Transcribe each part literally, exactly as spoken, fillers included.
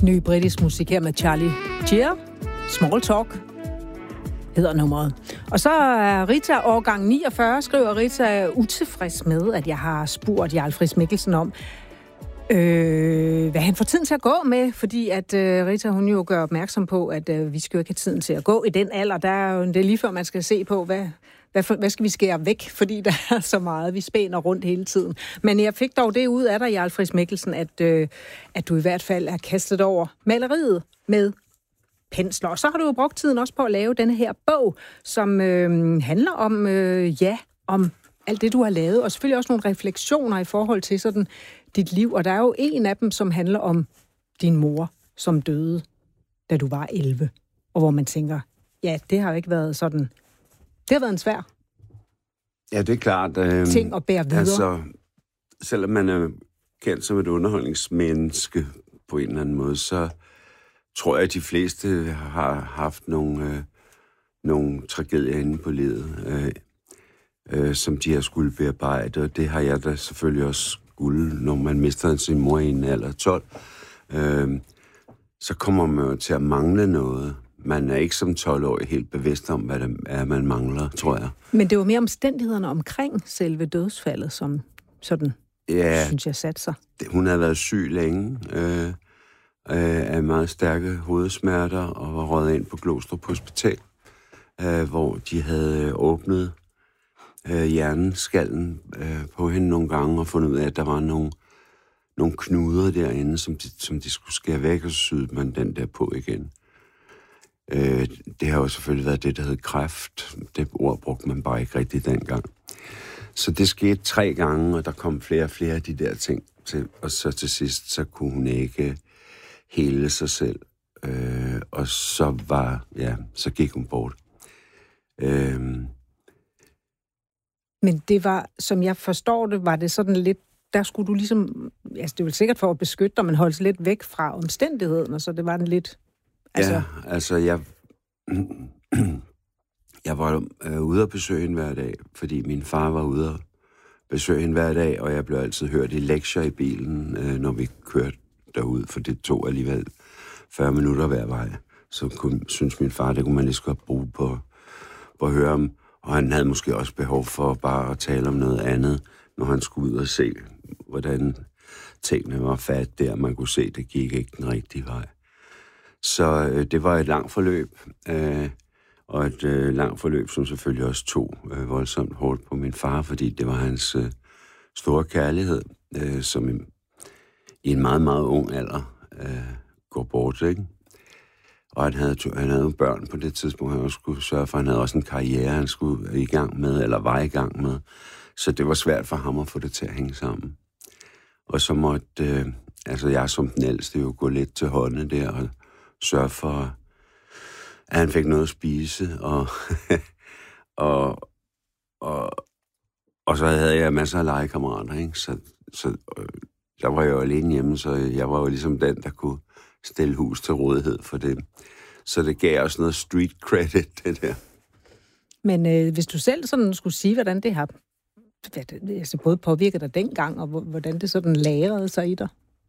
Ny britisk musik her med Charlie Gear. Small Talk hedder nummeret. Og så er Rita årgang niogfyrre, skriver Rita, er utilfreds med, at jeg har spurgt Jarl Friis Mikkelsen om, øh, hvad han får tiden til at gå med, fordi at øh, Rita, hun jo gør opmærksom på, at øh, vi skal jo ikke have tiden til at gå i den alder. Der er jo, det er lige før, man skal se på, hvad, hvad, for, hvad skal vi skære væk, fordi der er så meget, vi spænder rundt hele tiden. Men jeg fik dog det ud af dig, Jarl Friis Mikkelsen, at, øh, at du i hvert fald er kastet over maleriet med pensler. Og så har du jo brugt tiden også på at lave denne her bog, som øh, handler om, øh, ja, om alt det, du har lavet, og selvfølgelig også nogle refleksioner i forhold til sådan dit liv. Og der er jo en af dem, som handler om din mor, som døde, da du var elleve. Og hvor man tænker, ja, det har jo ikke været sådan, det har været en svær ja, det er klart, øh, ting at bære videre. Altså, selvom man er kendt som et underholdningsmenneske på en eller anden måde, så tror jeg, at de fleste har haft nogle, øh, nogle tragedier inde på livet, øh, øh, som de har skulle bearbejde, og det har jeg da selvfølgelig også skulle, når man mister sin mor i en alder tolv. Øh, så kommer man jo til at mangle noget. Man er ikke som tolv-årig helt bevidst om, hvad det er, man mangler, tror jeg. Men det var mere omstændighederne omkring selve dødsfaldet, som sådan, ja, synes jeg, satte sig. Det, hun havde været syg længe, øh, af meget stærke hovedsmerter og var røget ind på Glostrup Hospital, øh, hvor de havde åbnet øh, hjerneskallen øh, på hende nogle gange og fundet ud af, at der var nogle, nogle knuder derinde, som de, som de skulle skære væk, og så syede man den der på igen. Øh, det har jo selvfølgelig været det, der hed kræft. Det ord brugte man bare ikke rigtig dengang. Så det skete tre gange, og der kom flere og flere af de der ting til, og så til sidst, så kunne hun ikke hele sig selv, øh, og så var, ja, så gik hun bort. Øh. Men det var, som jeg forstår det, var det sådan lidt, der skulle du ligesom, altså det var sikkert for at beskytte dig, men holde sig lidt væk fra omstændigheden, og så det var den lidt, altså... Ja, altså jeg, jeg var øh, ude at besøge hende hver dag, fordi min far var ude at besøge hende hver dag, og jeg blev altid hørt i lektier i bilen, øh, når vi kørte derud, for det tog alligevel fyrre minutter hver vej. Så kunne, synes min far, det kunne man lige så godt bruge på, på at høre om. Og han havde måske også behov for bare at tale om noget andet, når han skulle ud og se, hvordan tingene var fat der. Man kunne se, at det gik ikke den rigtige vej. Så øh, det var et langt forløb, øh, og et øh, langt forløb, som selvfølgelig også tog øh, voldsomt hårdt på min far, fordi det var hans øh, store kærlighed, øh, som i en meget, meget ung alder øh, går bort, ikke? Og han havde, han havde jo børn på det tidspunkt, han også skulle sørge for, han havde også en karriere, han skulle i gang med, eller var i gang med. Så det var svært for ham at få det til at hænge sammen. Og så måtte, øh, altså jeg som den ældste jo gå lidt til hånden der, og sørge for, at han fik noget at spise, og, og, og, og så havde jeg masser af legekammerater, ikke? Så, så øh, der var jeg jo alene hjemme, så jeg var jo ligesom den, der kunne stille hus til rådighed for dem. Så det gav også noget street credit, det der. Men øh, hvis du selv sådan skulle sige, hvordan det har altså både påvirket dig dengang, og hvordan det sådan lagrede sig i dig?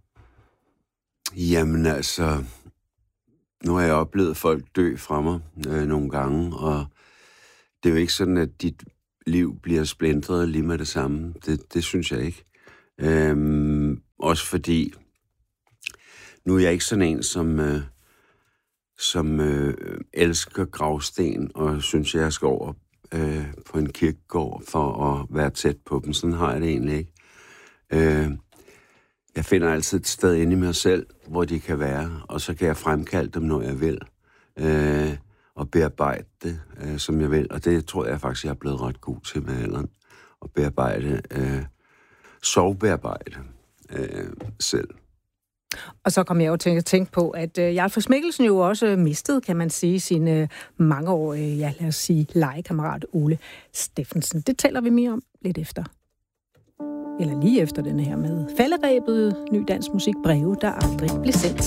Jamen altså, nu har jeg oplevet folk dø fra mig øh, nogle gange, og det er jo ikke sådan, at dit liv bliver splintret lige med det samme. Det, det synes jeg ikke. Øhm, også fordi, nu er jeg ikke sådan en, som, øh, som øh, elsker gravsten, og synes, jeg skal over øh, på en kirkegård for at være tæt på dem. Sådan har jeg det egentlig ikke. Øh, jeg finder altid et sted inde i mig selv, hvor de kan være, og så kan jeg fremkalde dem, når jeg vil, øh, og bearbejde det, øh, som jeg vil. Og det tror jeg faktisk, jeg er blevet ret god til med alderen, at bearbejde, øh, sovebearbejde øh, selv. Og så kom jeg jo til at tænke på, at uh, Jarl Friis Mikkelsen jo også mistede, kan man sige, sin uh, mangeårige, ja lad os sige, legekammerat Ole Steffensen. Det taler vi mere om lidt efter. Eller lige efter den her med falderebet, ny dansk musik, breve, der aldrig blev sendt.